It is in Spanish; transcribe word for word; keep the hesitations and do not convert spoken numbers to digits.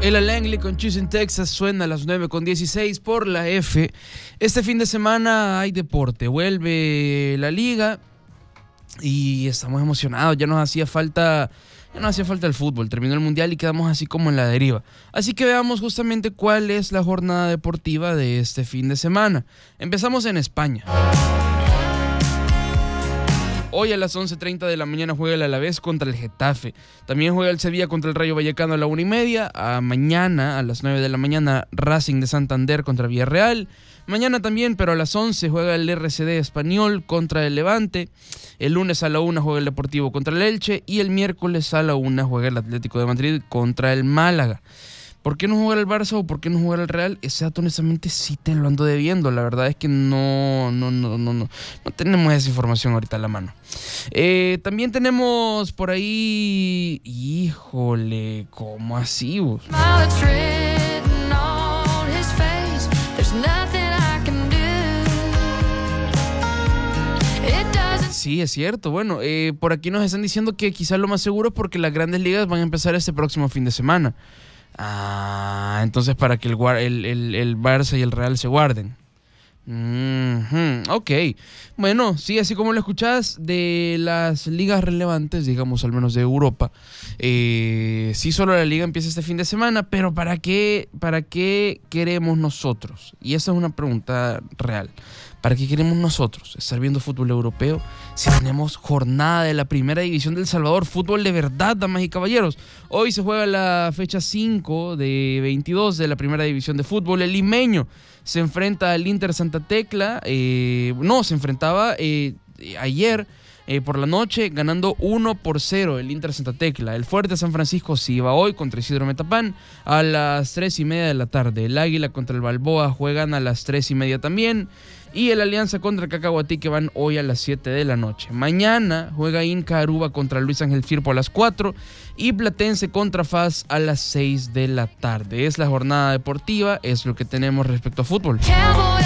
El Langley con Choosing Texas suena a las nueve con dieciséis por la F. Este fin de semana hay deporte, vuelve la liga y estamos emocionados. Ya nos hacía falta, ya nos hacía falta el fútbol. Terminó el mundial y quedamos así como en la deriva. Así que veamos justamente cuál es la jornada deportiva de este fin de semana. Empezamos en España. Hoy a las once treinta de la mañana juega el Alavés contra el Getafe. También juega el Sevilla contra el Rayo Vallecano a la una y media. A mañana, a las nueve de la mañana, Racing de Santander contra Villarreal. Mañana también, pero a las once, juega el R C D Español contra el Levante. El lunes a la una juega el Deportivo contra el Elche. Y el miércoles a la una juega el Atlético de Madrid contra el Málaga. ¿Por qué no jugar el Barça o por qué no jugar el Real? Ese dato honestamente sí te lo ando debiendo. La verdad es que no, no, no, no, no, no tenemos esa información ahorita a la mano. Eh, también tenemos por ahí... Híjole, ¿cómo así vos? Sí, es cierto. Bueno, eh, por aquí nos están diciendo que quizás lo más seguro es porque las grandes ligas van a empezar este próximo fin de semana. Ah, entonces para que el, el, el, el Barça y el Real se guarden. Mm-hmm, ok. Bueno, sí, así como lo escuchás, de las ligas relevantes, digamos, al menos de Europa, eh, sí, solo la liga empieza este fin de semana, pero ¿para qué, para qué queremos nosotros? Y esa es una pregunta real. ¿Para qué queremos nosotros estar viendo fútbol europeo si tenemos jornada de la primera división del Salvador? Fútbol de verdad, damas y caballeros. Hoy se juega la fecha cinco de veintidós de la primera división de fútbol. El limeño se enfrenta al Inter Santa Tecla. Eh, no, se enfrentaba eh, ayer eh, por la noche ganando uno por cero el Inter Santa Tecla. El Fuerte San Francisco sí va hoy contra Isidro Metapán a las tres y media de la tarde. El Águila contra el Balboa juegan a las tres y media también. Y el Alianza contra el Cacahuatí que van hoy a las siete de la noche. Mañana juega Inca Aruba contra Luis Ángel Firpo a las cuatro y Platense contra F A S a las seis de la tarde. Es la jornada deportiva, es lo que tenemos respecto a fútbol.